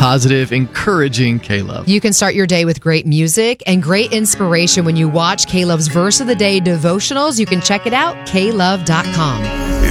positive, encouraging K-Love. You can start your day with great music and great inspiration when you watch K-Love's Verse of the Day devotionals. You can check it out, klove.com.